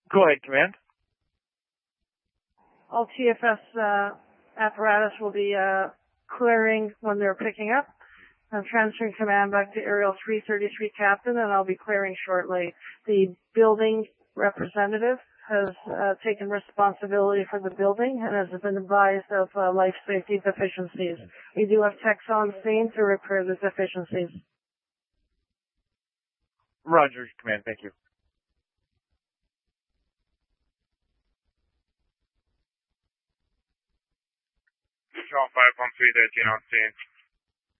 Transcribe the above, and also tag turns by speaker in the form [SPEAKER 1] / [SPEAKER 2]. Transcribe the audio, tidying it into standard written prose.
[SPEAKER 1] Go ahead, Command.
[SPEAKER 2] All TFS apparatus will be clearing when they're picking up. I'm transferring command back to Aerial 333 Captain, and I'll be clearing shortly. The building representative has taken responsibility for the building and has been advised of life safety deficiencies. We do have techs on scene to repair the deficiencies.
[SPEAKER 1] Roger, Command. Thank you.
[SPEAKER 3] John 513 on scene.